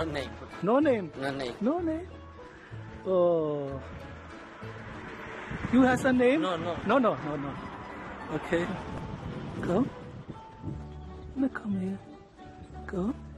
No name. No name. No name. No name. Oh. You has a name? No, no. No, no, no, no. Okay. Go. Now come here. Go.